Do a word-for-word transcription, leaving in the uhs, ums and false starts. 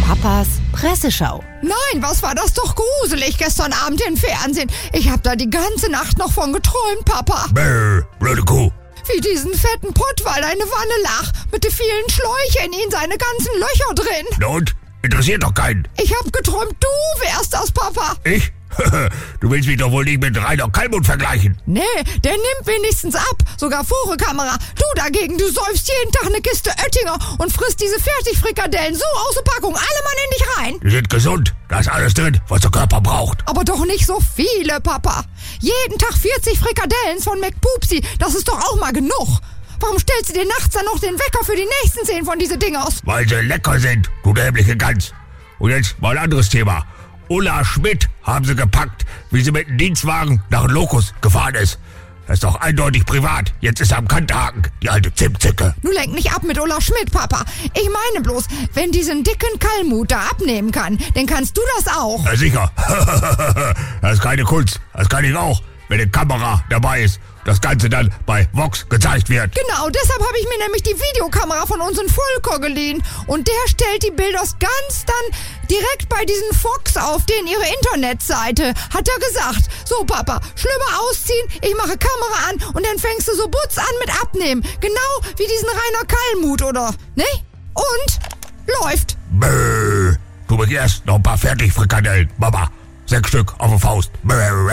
Papas Presseschau. Nein, was war das doch gruselig gestern Abend im Fernsehen. Ich hab da die ganze Nacht noch von geträumt, Papa. Bäh, blöde Kuh. Wie diesen fetten Pottwal eine Wanne lag, mit den vielen Schläuchen in seine ganzen Löcher drin. Na und? Interessiert doch keinen. Ich hab geträumt, du wärst das, Papa. Ich? Du willst mich doch wohl nicht mit Rainer Kallmund vergleichen. Nee, der nimmt wenigstens ab. Sogar vor der Kamera. Du dagegen, du säufst jeden Tag eine Kiste Oettinger und frisst diese Fertigfrikadellen so aus der Packung. Alle Mann in dich rein. Die sind gesund. Da ist alles drin, was der Körper braucht. Aber doch nicht so viele, Papa. Jeden Tag vierzig Frikadellen von McPupsi. Das ist doch auch mal genug. Warum stellst du dir nachts dann noch den Wecker für die nächsten zehn von diese Dingers? Weil sie lecker sind, du dämliche Gans. Und jetzt mal ein anderes Thema. Ulla Schmidt haben sie gepackt, wie sie mit dem Dienstwagen nach Locus gefahren ist. Das ist doch eindeutig privat. Jetzt ist er am Kanterhaken, die alte Zimtzicke. Du lenk nicht ab mit Ulla Schmidt, Papa. Ich meine bloß, wenn diesen dicken Kallmut da abnehmen kann, dann kannst du das auch. Na sicher. Das ist keine Kunst. Das kann ich auch, wenn eine Kamera dabei ist. Das Ganze dann bei Vox gezeigt wird. Genau, deshalb habe ich mir nämlich die Videokamera von unserem Volker geliehen. Und der stellt die Bilder ganz dann direkt bei diesen Fox auf, den ihre Internetseite, hat er gesagt. So, Papa, Schlüpper ausziehen, ich mache Kamera an und dann fängst du so butz an mit Abnehmen. Genau wie diesen Rainer Kallmut, oder? Ne? Und? Läuft. Bäh. Du begehrst noch ein paar Fertigfrikadellen, Mama. Sechs Stück auf der Faust. Bäh.